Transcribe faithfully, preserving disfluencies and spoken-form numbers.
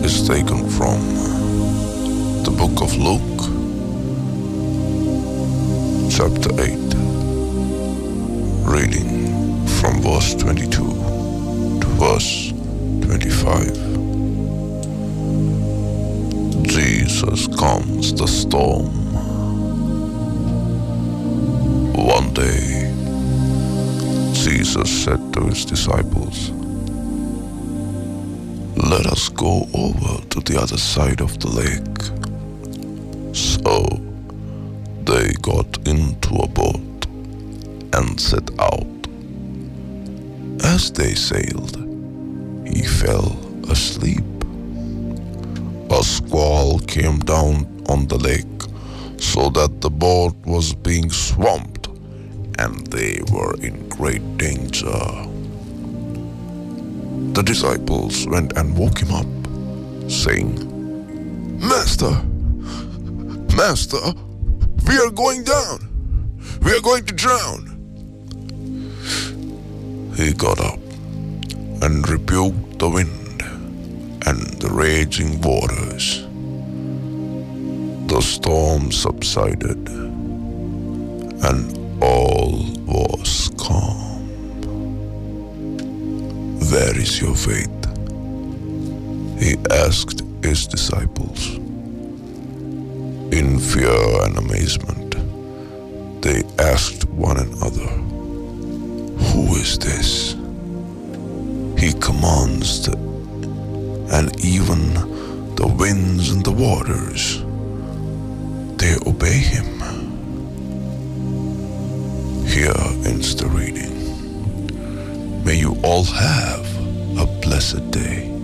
is taken from the book of Luke, chapter eight, reading from verse twenty-two to verse twenty-five. Jesus calms the storm. One day, Jesus said to his disciples, "Let us go over to the other side of the lake." So they got into a boat and set out. As they sailed, he fell asleep. A squall came down on the lake, so that the boat was being swamped, and they were in great danger. The disciples went and woke him up, saying, "Master, Master, we are going down. We are going to drown." He got up and rebuked the wind and the raging waters. The storm subsided, and all was calm. "Where is your faith?" he asked his disciples. In fear and amazement, they asked one another, "Who is this? He commands the and even the winds and the waters, they obey him." Here ends the reading. May you all have a blessed day.